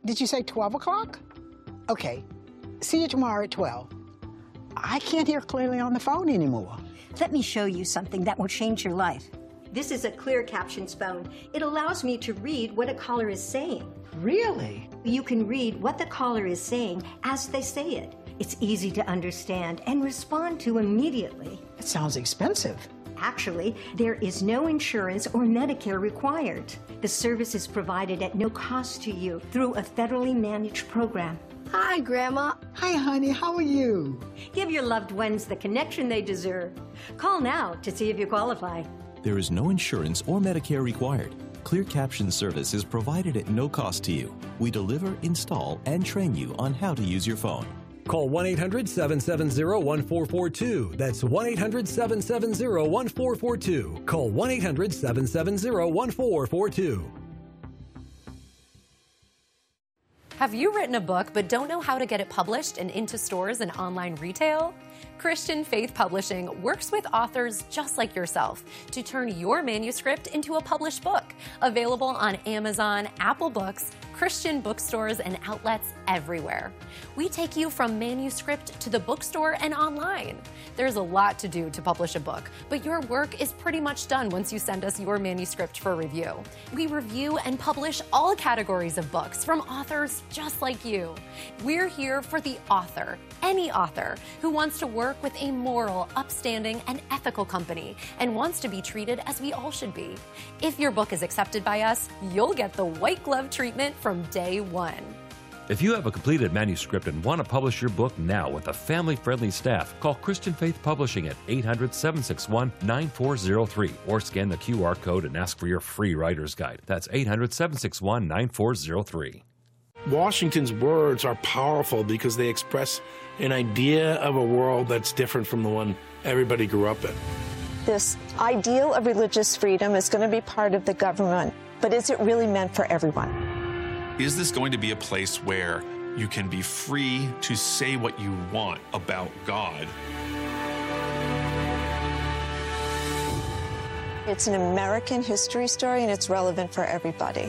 Did you say 12 o'clock? Okay. See you tomorrow at 12. I can't hear clearly on the phone anymore. Let me show you something that will change your life. This is a Clear Captions phone. It allows me to read what a caller is saying. Really? You can read what the caller is saying as they say it. It's easy to understand and respond to immediately. It sounds expensive. Actually, there is no insurance or Medicare required. The service is provided at no cost to you through a federally managed program. Hi, Grandma. Hi, honey. How are you? Give your loved ones the connection they deserve. Call now to see if you qualify. There is no insurance or Medicare required. Clear Captions service is provided at no cost to you. We deliver, install, and train you on how to use your phone. Call 1-800-770-1442. That's 1-800-770-1442. Call 1-800-770-1442. Have you written a book but don't know how to get it published and into stores and online retail? Christian Faith Publishing works with authors just like yourself to turn your manuscript into a published book. Available on Amazon, Apple Books, Christian bookstores, and outlets everywhere. We take you from manuscript to the bookstore and online. There's a lot to do to publish a book, but your work is pretty much done once you send us your manuscript for review. We review and publish all categories of books from authors just like you. We're here for the author, any author who wants to work with a moral, upstanding, and ethical company and wants to be treated as we all should be. If your book is accepted by us, you'll get the white glove treatment from day one. If you have a completed manuscript and want to publish your book now with a family-friendly staff, call Christian Faith Publishing at 800-761-9403 or scan the QR code and ask for your free writer's guide. That's 800-761-9403. Washington's words are powerful because they express an idea of a world that's different from the one everybody grew up in. This ideal of religious freedom is going to be part of the government, but is it really meant for everyone? Is this going to be a place where you can be free to say what you want about God? It's an American history story, and it's relevant for everybody.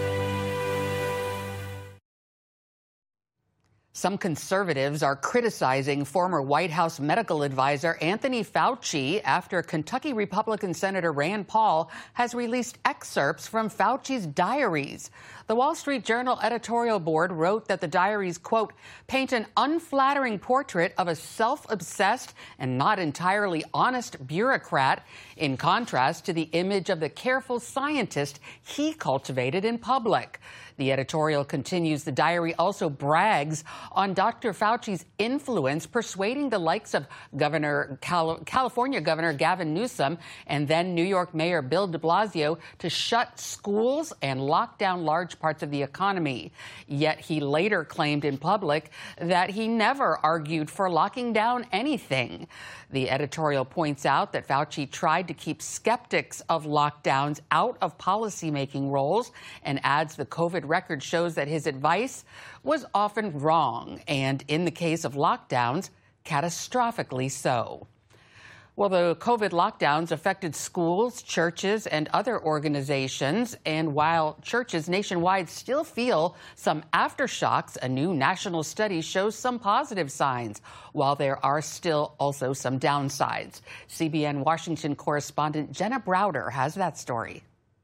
Some conservatives are criticizing former White House medical advisor Anthony Fauci after Kentucky Republican Senator Rand Paul has released excerpts from Fauci's diaries. The Wall Street Journal editorial board wrote that the diaries, quote, paint an unflattering portrait of a self-obsessed and not entirely honest bureaucrat, in contrast to the image of the careful scientist he cultivated in public. The editorial continues, the diary also brags on Dr. Fauci's influence persuading the likes of California Governor Gavin Newsom and then New York Mayor Bill de Blasio to shut schools and lock down large parts of the economy. Yet he later claimed in public that he never argued for locking down anything. The editorial points out that Fauci tried to keep skeptics of lockdowns out of policymaking roles and adds the COVID record shows that his advice was often wrong and, in the case of lockdowns, catastrophically so. Well, the COVID lockdowns affected schools, churches, and other organizations. And while churches nationwide still feel some aftershocks, a new national study shows some positive signs, while there are still also some downsides. CBN Washington correspondent Jenna Browder has that story.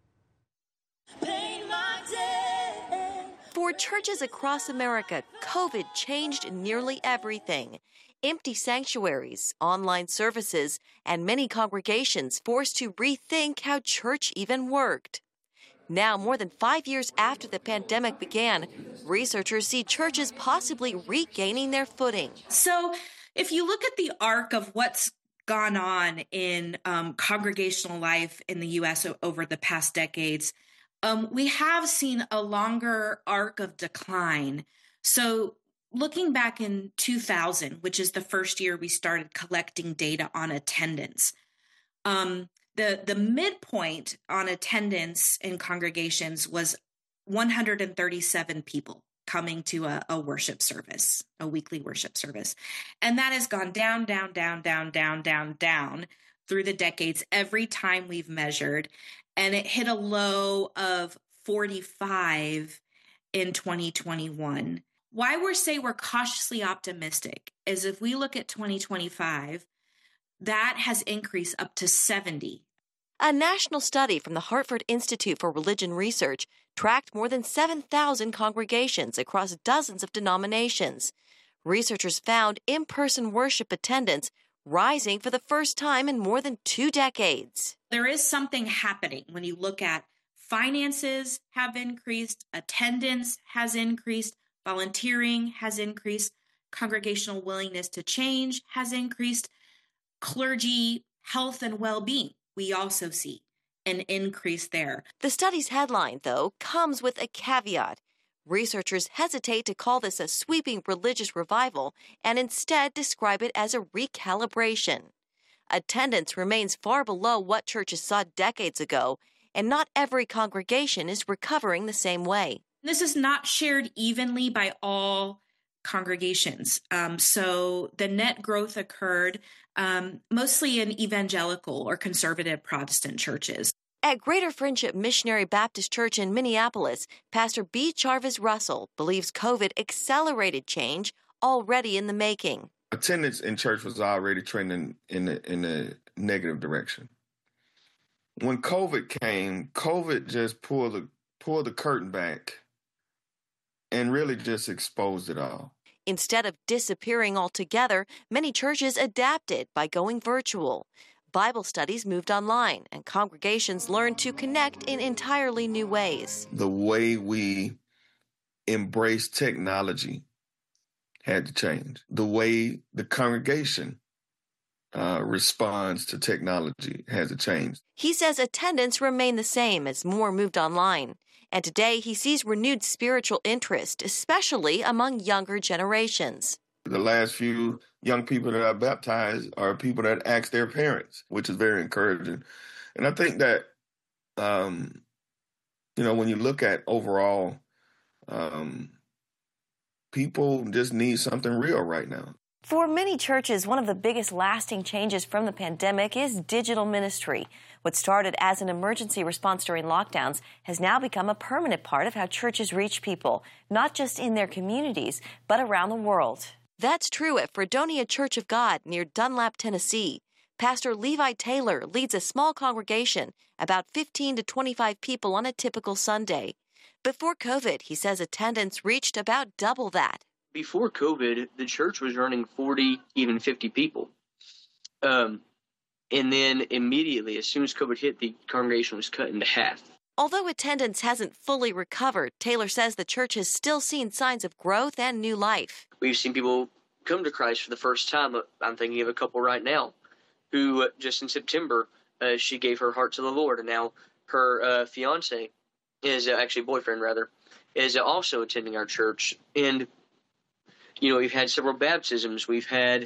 For churches across America, COVID changed nearly everything. Empty sanctuaries, online services, and many congregations forced to rethink how church even worked. Now, more than 5 years after the pandemic began, researchers see churches possibly regaining their footing. So if you look at the arc of what's gone on in congregational life in the U.S. over the past decades, we have seen a longer arc of decline. So looking back in 2000, which is the first year we started collecting data on attendance, the midpoint on attendance in congregations was 137 people coming to a worship service, a weekly worship service. And that has gone down through the decades every time we've measured. And it hit a low of 45 in 2021. Why we're cautiously optimistic is if we look at 2025, that has increased up to 70. A national study from the Hartford Institute for Religion Research tracked more than 7,000 congregations across dozens of denominations. Researchers found in-person worship attendance rising for the first time in more than 2 decades. There is something happening when you look at finances have increased, attendance has increased, volunteering has increased, congregational willingness to change has increased, clergy health and well-being. We also see an increase there. The study's headline, though, comes with a caveat. Researchers hesitate to call this a sweeping religious revival and instead describe it as a recalibration. Attendance remains far below what churches saw decades ago, and not every congregation is recovering the same way. This is not shared evenly by all congregations. So the net growth occurred mostly in evangelical or conservative Protestant churches. At Greater Friendship Missionary Baptist Church in Minneapolis, Pastor B. Jarvis Russell believes COVID accelerated change already in the making. Attendance in church was already trending in a negative direction. When COVID came, COVID just pulled the curtain back and really just exposed it all. Instead of disappearing altogether, many churches adapted by going virtual. Bible studies moved online, and congregations learned to connect in entirely new ways. The way we embrace technology had to change. The way the congregation responds to technology has to change. He says attendance remained the same as more moved online. And today he sees renewed spiritual interest, especially among younger generations. The last few young people that I baptized are people that ask their parents, which is very encouraging. And I think that, when you look at overall, people just need something real right now. For many churches, one of the biggest lasting changes from the pandemic is digital ministry. What started as an emergency response during lockdowns has now become a permanent part of how churches reach people, not just in their communities, but around the world. That's true at Fredonia Church of God near Dunlap, Tennessee. Pastor Levi Taylor leads a small congregation, about 15 to 25 people on a typical Sunday. Before COVID, he says attendance reached about double that. Before COVID, the church was running 40, even 50 people. And then immediately, as soon as COVID hit, the congregation was cut into half. Although attendance hasn't fully recovered, Taylor says the church has still seen signs of growth and new life. We've seen people come to Christ for the first time. I'm thinking of a couple right now who just in September, she gave her heart to the Lord. And now her fiance is actually boyfriend, rather, is also attending our church. And we've had several baptisms. We've had,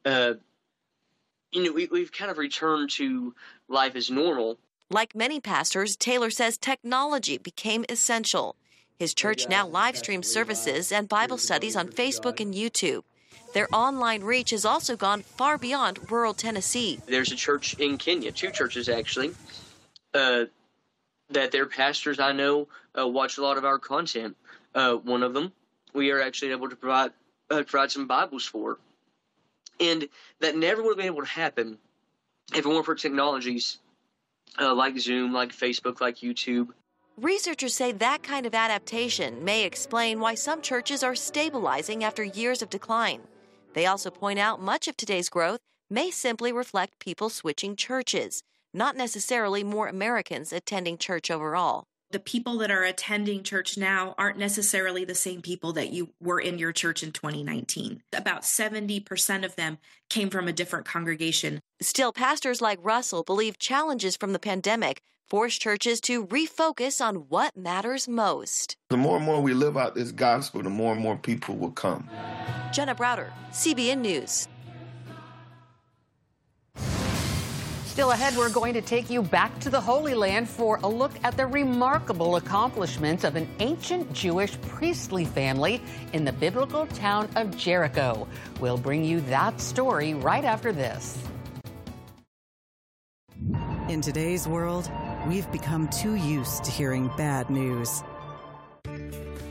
we've kind of returned to life as normal. Like many pastors, Taylor says technology became essential. His church now live streams services and Bible studies on Facebook and YouTube. Their online reach has also gone far beyond rural Tennessee. There's a church in Kenya, 2 churches actually, that their pastors I know watch a lot of our content. One of them we are actually able to provide some Bibles for. And that never would have been able to happen if it weren't for technologies like Zoom, like Facebook, like YouTube. Researchers say that kind of adaptation may explain why some churches are stabilizing after years of decline. They also point out much of today's growth may simply reflect people switching churches, not necessarily more Americans attending church overall. The people that are attending church now aren't necessarily the same people that you were in your church in 2019. About 70% of them came from a different congregation. Still, pastors like Russell believe challenges from the pandemic force churches to refocus on what matters most. The more and more we live out this gospel, the more and more people will come. Jenna Browder, CBN News. Still ahead, we're going to take you back to the Holy Land for a look at the remarkable accomplishments of an ancient Jewish priestly family in the biblical town of Jericho. We'll bring you that story right after this. In today's world, we've become too used to hearing bad news.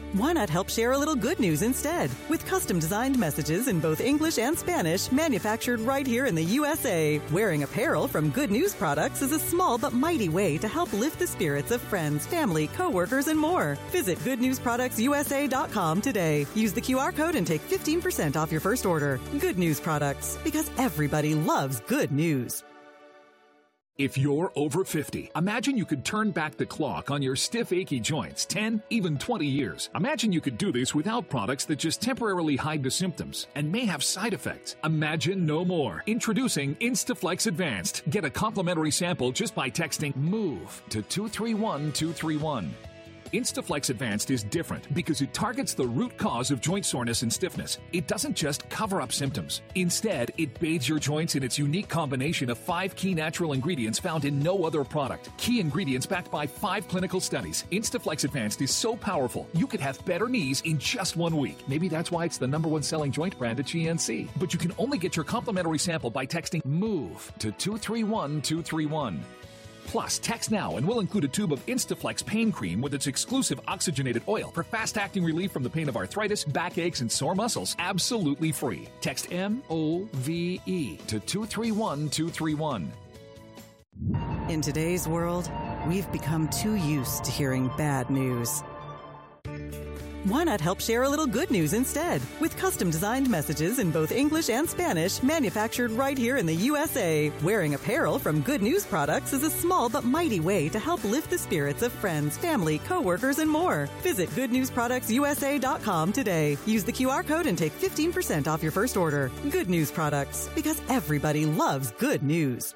Why not help share a little good news instead? With custom-designed messages in both English and Spanish, manufactured right here in the USA. Wearing apparel from Good News Products is a small but mighty way to help lift the spirits of friends, family, coworkers, and more. Visit GoodNewsProductsUSA.com today. Use the QR code and take 15% off your first order. Good News Products, because everybody loves good news. If you're over 50, imagine you could turn back the clock on your stiff, achy joints 10, even 20 years. Imagine you could do this without products that just temporarily hide the symptoms and may have side effects. Imagine no more. Introducing Instaflex Advanced. Get a complimentary sample just by texting MOVE to 231231. Instaflex Advanced is different because it targets the root cause of joint soreness and stiffness. It doesn't just cover up symptoms. Instead, it bathes your joints in its unique combination of 5 key natural ingredients found in no other product. Key ingredients backed by 5 clinical studies. Instaflex Advanced is so powerful, you could have better knees in just 1 week. Maybe that's why it's the #1 selling joint brand at GNC. But you can only get your complimentary sample by texting MOVE to 231231. Plus, text now and we'll include a tube of Instaflex pain cream with its exclusive oxygenated oil for fast-acting relief from the pain of arthritis, backaches, and sore muscles. Absolutely free. Text MOVE to 231231. In today's world, we've become too used to hearing bad news. Why not help share a little good news instead? With custom-designed messages in both English and Spanish, manufactured right here in the USA. Wearing apparel from Good News Products is a small but mighty way to help lift the spirits of friends, family, coworkers, and more. Visit GoodNewsProductsUSA.com today. Use the QR code and take 15% off your first order. Good News Products, because everybody loves good news.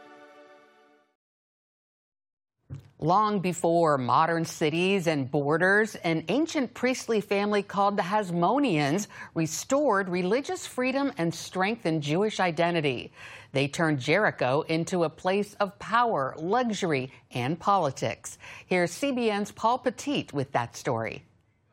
Long before modern cities and borders, an ancient priestly family called the Hasmoneans restored religious freedom and strengthened Jewish identity. They turned Jericho into a place of power, luxury, and politics. Here's CBN's Paul Petit with that story.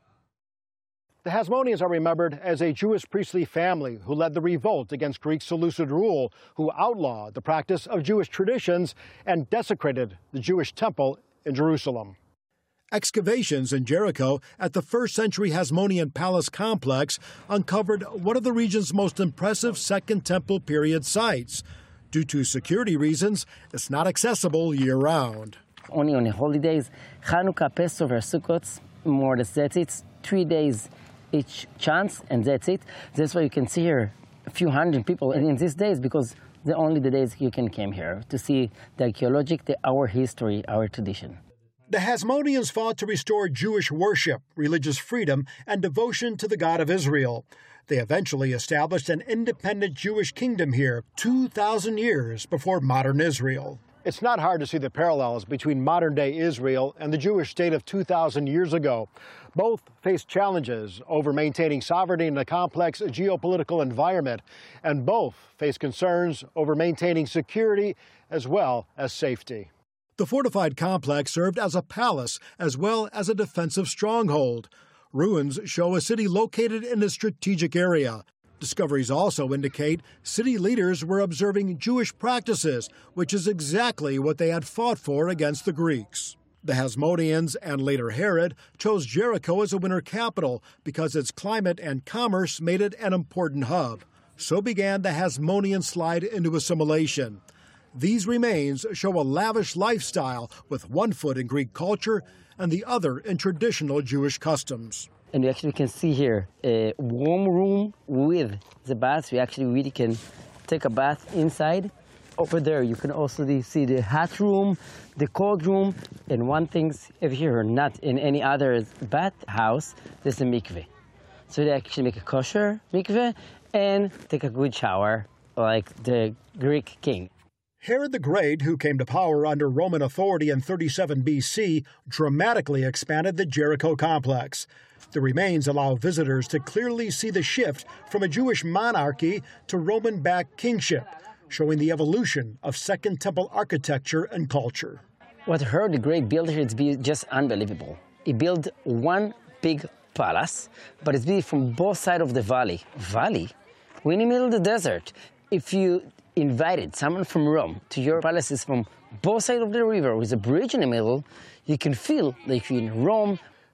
The Hasmoneans are remembered as a Jewish priestly family who led the revolt against Greek Seleucid rule, who outlawed the practice of Jewish traditions and desecrated the Jewish temple in Jerusalem. Excavations in Jericho at the first-century Hasmonean palace complex uncovered one of the region's most impressive Second Temple period sites. Due to security reasons, it's not accessible year-round. Only on the holidays, Hanukkah, Passover, Sukkot, more or less that's it, 3 days each chance, and that's it. That's why you can see here a few hundred people in these days, because they're only the days you can come here to see the archaeologic, our history, our tradition. The Hasmoneans fought to restore Jewish worship, religious freedom, and devotion to the God of Israel. They eventually established an independent Jewish kingdom here 2,000 years before modern Israel. It's not hard to see the parallels between modern-day Israel and the Jewish state of 2,000 years ago. Both face challenges over maintaining sovereignty in a complex geopolitical environment, and both face concerns over maintaining security as well as safety. The fortified complex served as a palace as well as a defensive stronghold. Ruins show a city located in a strategic area. Discoveries also indicate city leaders were observing Jewish practices, which is exactly what they had fought for against the Greeks. The Hasmoneans, and later Herod, chose Jericho as a winter capital because its climate and commerce made it an important hub. So began the Hasmonean slide into assimilation. These remains show a lavish lifestyle with one foot in Greek culture and the other in traditional Jewish customs. And we actually can see here a warm room with the bath. We actually really can take a bath inside. Over there, you can also see the hot room, the cold room, and one thing over here, not in any other bath house, there's a mikveh. So they actually make a kosher mikveh and take a good shower like the Greek king. Herod the Great, who came to power under Roman authority in 37 BC, dramatically expanded the Jericho complex. The remains allow visitors to clearly see the shift from a Jewish monarchy to Roman-backed kingship, showing the evolution of Second Temple architecture and culture. What Herod the Great built here is just unbelievable. He built one big palace, but it's built from both sides of the valley. Valley? We're in the middle of the desert. If you invited someone from Rome to your palaces from both sides of the river with a bridge in the middle, you can feel like you're in Rome.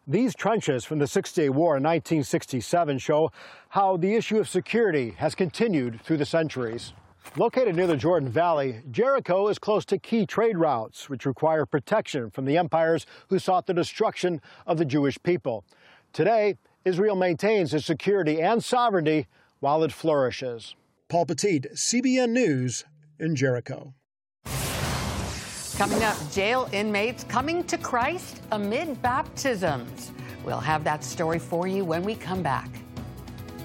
These trenches from the Six-Day War in 1967 show how the issue of security has continued through the centuries. Located near the Jordan Valley, Jericho is close to key trade routes, which require protection from the empires who sought the destruction of the Jewish people. Today, Israel maintains its security and sovereignty while it flourishes. Paul Petit, CBN News in Jericho. Coming up, jail inmates coming to Christ amid baptisms. We'll have that story for you when we come back.